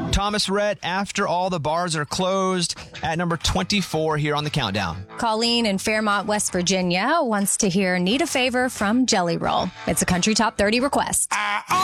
Thomas Rhett, After All the Bars Are Closed, at number 24 here on the countdown. Colleen in Fairmont, West Virginia wants to hear Need a Favor from Jelly Roll. It's a country top 30 request.